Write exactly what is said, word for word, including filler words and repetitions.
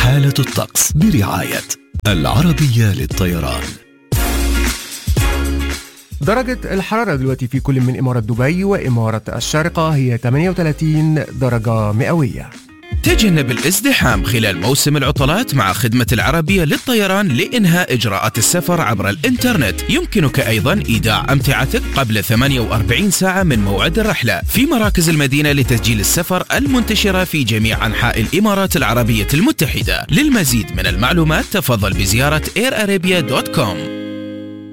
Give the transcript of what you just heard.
حالة الطقس برعاية العربية للطيران. درجة الحرارة دلوقتي في كل من إمارة دبي وإمارة الشارقة هي ثمانية وثلاثين درجة مئوية. تجنب الازدحام خلال موسم العطلات مع خدمة العربية للطيران لإنهاء إجراءات السفر عبر الإنترنت. يمكنك أيضا إيداع أمتعتك قبل ثمانية وأربعين ساعة من موعد الرحلة في مراكز المدينة لتسجيل السفر المنتشرة في جميع أنحاء الإمارات العربية المتحدة. للمزيد من المعلومات تفضل بزيارة اير ارابيا دوت كوم.